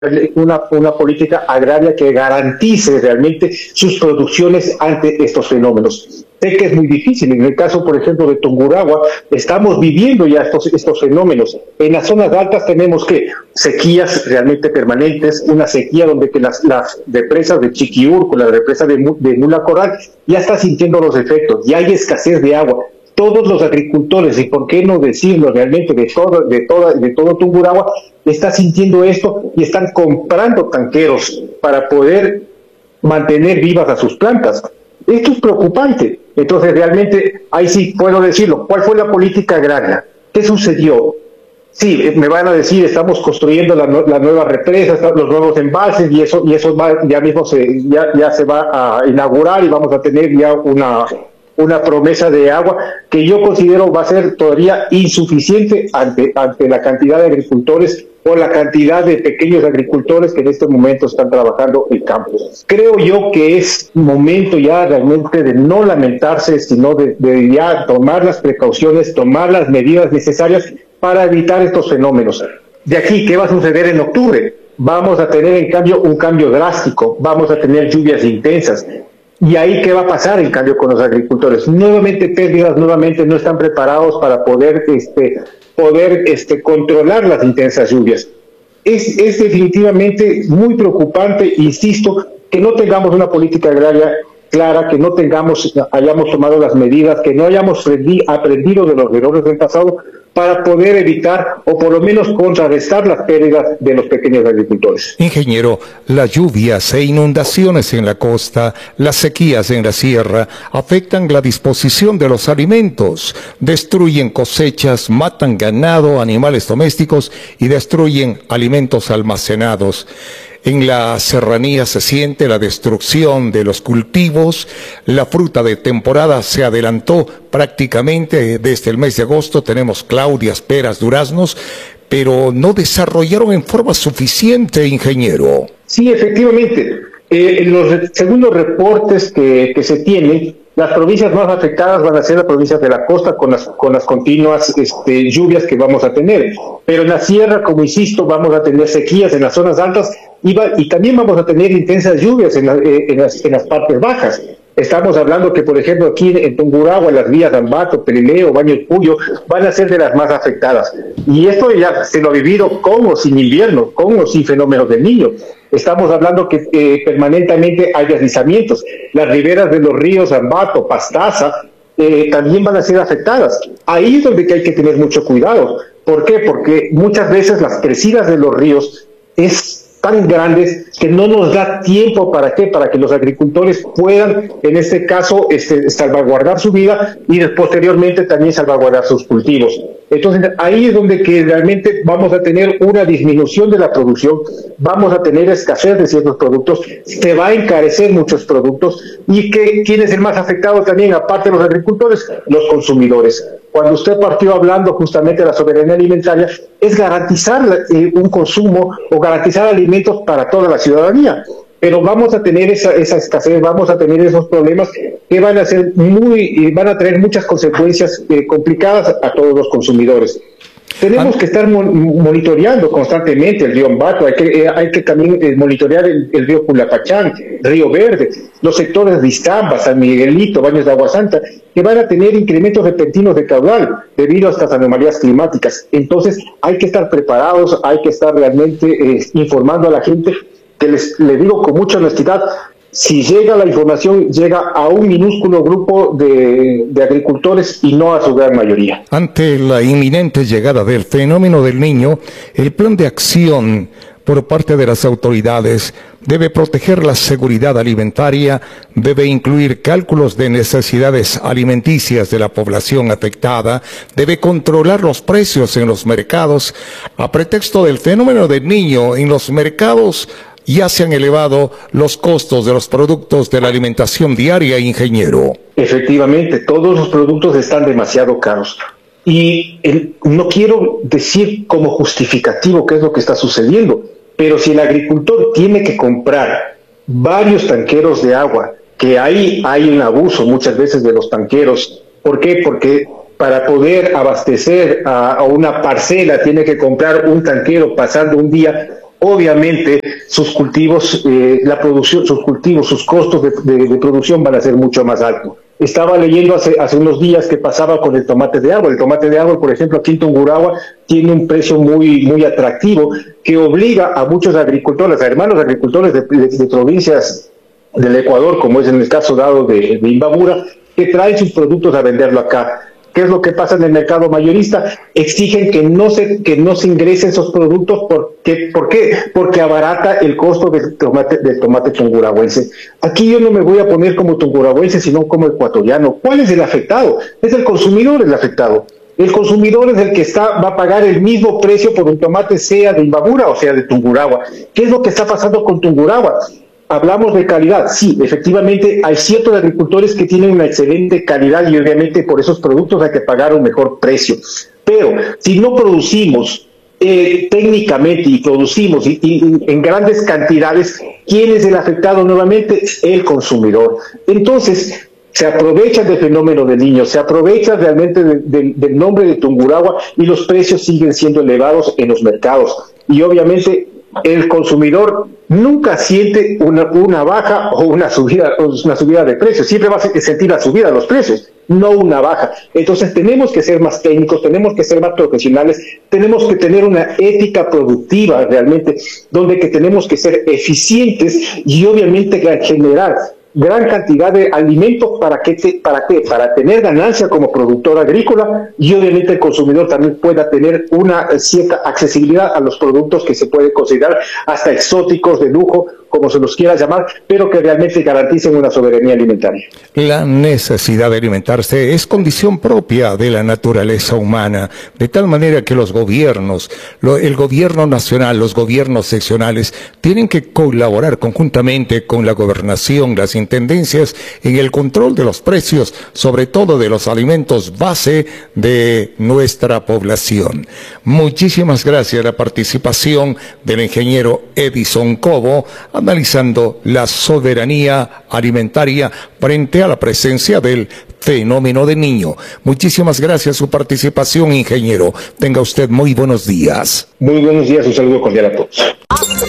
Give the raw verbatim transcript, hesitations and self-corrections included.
una, una política agraria que garantice realmente sus producciones ante estos fenómenos. Sé que es muy difícil. En el caso, por ejemplo, de Tungurahua, estamos viviendo ya estos, estos fenómenos. En las zonas altas tenemos que sequías realmente permanentes, una sequía donde que las, las represas de Chiquiurco, la represa de, de Mula Corral, ya está sintiendo los efectos, ya hay escasez de agua. Todos los agricultores, y por qué no decirlo realmente, de todo, de toda, de todo Tungurahua, está sintiendo esto y están comprando tanqueros para poder mantener vivas a sus plantas. Esto es preocupante. Entonces, realmente, ahí sí puedo decirlo. ¿Cuál fue la política agraria? ¿Qué sucedió? Sí, me van a decir, estamos construyendo la, la nueva represa, los nuevos embalses, y eso, y eso va, ya mismo se, ya, ya se va a inaugurar y vamos a tener ya una... una promesa de agua que yo considero va a ser todavía insuficiente ante, ante la cantidad de agricultores o la cantidad de pequeños agricultores que en este momento están trabajando el campo. Creo yo que es momento ya realmente de no lamentarse, sino de, de ya tomar las precauciones, tomar las medidas necesarias para evitar estos fenómenos. De aquí, ¿qué va a suceder en octubre? Vamos a tener en cambio un cambio drástico, vamos a tener lluvias intensas. ¿Y ahí qué va a pasar en cambio con los agricultores? Nuevamente pérdidas, nuevamente no están preparados para poder, este, poder este, controlar las intensas lluvias. Es, es definitivamente muy preocupante, insisto, que no tengamos una política agraria clara, que no tengamos, hayamos tomado las medidas, que no hayamos aprendido de los errores del pasado para poder evitar o por lo menos contrarrestar las pérdidas de los pequeños agricultores. Ingeniero, las lluvias e inundaciones en la costa, las sequías en la sierra, afectan la disposición de los alimentos, destruyen cosechas, matan ganado, animales domésticos y destruyen alimentos almacenados. En la serranía se siente la destrucción de los cultivos, la fruta de temporada se adelantó prácticamente desde el mes de agosto, tenemos claudias, peras, duraznos, pero no desarrollaron en forma suficiente, ingeniero. Sí, efectivamente. Eh, en los segundos reportes que, que se tienen, las provincias más afectadas van a ser las provincias de la costa con las, con las continuas este, lluvias que vamos a tener. Pero en la sierra, como insisto, vamos a tener sequías en las zonas altas y, va, y también vamos a tener intensas lluvias en, la, eh, en, las, en las partes bajas. Estamos hablando que, por ejemplo, aquí en Tungurahua, las vías de Ambato, Perileo, Baños Puyo, van a ser de las más afectadas. Y esto ya se lo ha vivido con o sin invierno, con o sin fenómenos del Niño. Estamos hablando que eh, permanentemente hay deslizamientos. Las riberas de los ríos Ambato, Pastaza, eh, también van a ser afectadas. Ahí es donde hay que tener mucho cuidado. ¿Por qué? Porque muchas veces las crecidas de los ríos es tan grandes que no nos da tiempo para qué, para que los agricultores puedan, en este caso, este, salvaguardar su vida y posteriormente también salvaguardar sus cultivos. Entonces, ahí es donde que realmente vamos a tener una disminución de la producción, vamos a tener escasez de ciertos productos, se va a encarecer muchos productos y que ¿quién es el más afectado también, aparte de los agricultores? Los consumidores. Cuando usted partió hablando justamente de la soberanía alimentaria, es garantizar eh, un consumo o garantizar alimentos para toda la ciudadanía. Pero vamos a tener esa, esa escasez, vamos a tener esos problemas que van a ser muy, van a traer muchas consecuencias eh, complicadas a todos los consumidores. Tenemos que estar mon monitoreando constantemente el río Ambato, hay que, eh, hay que también eh, monitorear el, el río Pulapachán, Río Verde, los sectores de Iztamba, San Miguelito, Baños de Agua Santa, que van a tener incrementos repentinos de caudal debido a estas anomalías climáticas. Entonces hay que estar preparados, hay que estar realmente eh, informando a la gente, que les, les digo con mucha honestidad, si llega la información, llega a un minúsculo grupo de, de agricultores y no a su gran mayoría. Ante la inminente llegada del fenómeno del Niño, el plan de acción por parte de las autoridades debe proteger la seguridad alimentaria, debe incluir cálculos de necesidades alimenticias de la población afectada, debe controlar los precios en los mercados. A pretexto del fenómeno del Niño, en los mercados ya se han elevado los costos de los productos de la alimentación diaria, ingeniero. Efectivamente, todos los productos están demasiado caros. Y el, no quiero decir como justificativo qué es lo que está sucediendo, pero si el agricultor tiene que comprar varios tanqueros de agua, que ahí hay un abuso muchas veces de los tanqueros. ¿Por qué? Porque para poder abastecer a, a una parcela tiene que comprar un tanquero pasando un día. obviamente sus cultivos, eh, la producción, sus cultivos, sus costos de, de, de producción van a ser mucho más altos. Estaba leyendo hace, hace unos días que pasaba con el tomate de árbol. El tomate de árbol, por ejemplo, aquí en Tungurahua, tiene un precio muy, muy atractivo que obliga a muchos agricultores, a hermanos agricultores de, de, de provincias del Ecuador, como es en el caso dado de, de Imbabura, que traen sus productos a venderlo acá. ¿Qué es lo que pasa en el mercado mayorista? Exigen que no se que no se ingresen esos productos. Porque, ¿Por qué? Porque abarata el costo del tomate, del tomate tungurahuense. Aquí yo no me voy a poner como tungurahuense, sino como ecuatoriano. ¿Cuál es el afectado? Es el consumidor el afectado. El consumidor es el que está va a pagar el mismo precio por un tomate, sea de Imbabura o sea de Tungurahua. ¿Qué es lo que está pasando con Tungurahua? Hablamos de calidad, sí, efectivamente hay ciertos agricultores que tienen una excelente calidad y obviamente por esos productos hay que pagar un mejor precio. Pero si no producimos eh, técnicamente y producimos y, y, en grandes cantidades, ¿quién es el afectado nuevamente? El consumidor. Entonces, se aprovechan del fenómeno del Niño, se aprovechan realmente de, de, del nombre de Tungurahua y los precios siguen siendo elevados en los mercados. Y obviamente el consumidor nunca siente una, una baja o una subida, una subida de precios, siempre va a sentir la subida de los precios, no una baja. Entonces tenemos que ser más técnicos, tenemos que ser más profesionales, tenemos que tener una ética productiva realmente, donde que tenemos que ser eficientes y obviamente generar gran cantidad de alimentos para que te, para qué, para tener ganancia como productor agrícola y obviamente el consumidor también pueda tener una cierta accesibilidad a los productos que se pueden considerar hasta exóticos, de lujo, como se los quiera llamar, pero que realmente garanticen una soberanía alimentaria. La necesidad de alimentarse es condición propia de la naturaleza humana, de tal manera que los gobiernos, lo, el gobierno nacional, los gobiernos seccionales, tienen que colaborar conjuntamente con la gobernación, las intendencias, en el control de los precios, sobre todo de los alimentos base de nuestra población. Muchísimas gracias a la participación del ingeniero Edison Cobo, analizando la soberanía alimentaria frente a la presencia del fenómeno del Niño. Muchísimas gracias por su participación, ingeniero. Tenga usted muy buenos días. Muy buenos días, un saludo cordial a todos.